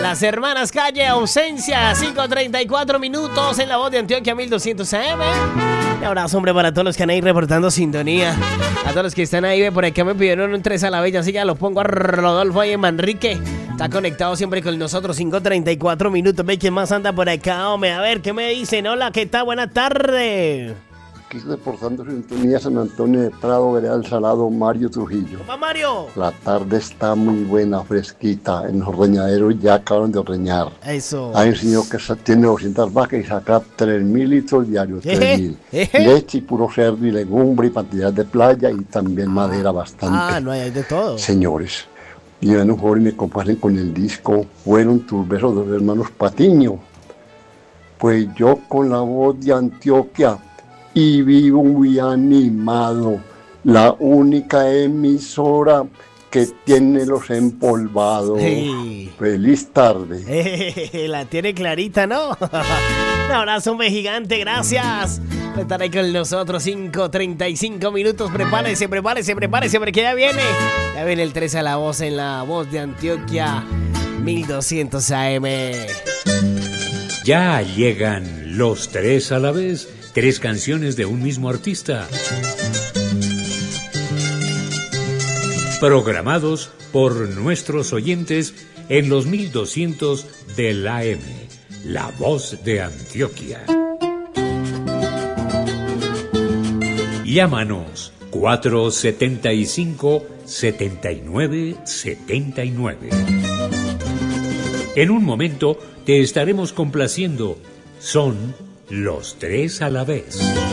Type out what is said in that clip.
Las hermanas Calle, ausencia, 5:34 minutos en la voz de Antioquia 1200 AM. Un abrazo, hombre, para todos los que han ahí reportando sintonía. A todos los que están ahí, por acá me pidieron un 3 a la bella, así que ya lo pongo a Rodolfo ahí en Manrique. Está conectado siempre con nosotros, 5:34 minutos. Ve quién más anda por acá, hombre. A ver, ¿qué me dicen? Hola, ¿qué tal? Buenas tardes. Aquí reportando sintonía San Antonio de Prado, vereda El Salado, Mario Trujillo. ¡Papá Mario! La tarde está muy buena, fresquita. En los ordeñaderos ya acaban de ordeñar. Eso. Hay un señor que tiene 200 vacas y saca 3.000 litros diarios. 3.000. Leche y puro cerdo y legumbre y cantidad de playa y también madera bastante. No hay de todo. Señores, llegan un joven y me comparen con el disco. Fueron tus besos de los hermanos Patiño. Pues yo con la voz de Antioquia y vivo muy animado, la única emisora que tiene los empolvados. Hey. Feliz tarde. La tiene clarita, ¿no? Un abrazo, hombre gigante, gracias por estar ahí con nosotros. 5:35 minutos, prepárese, porque ya viene el 3 a la voz en la voz de Antioquia 1200 AM. Ya llegan los 3 a la vez. 3 canciones de un mismo artista. Programados por nuestros oyentes en los 1200 del AM. La voz de Antioquia. Llámanos 475-7979. En un momento te estaremos complaciendo. Son los 3 a la vez.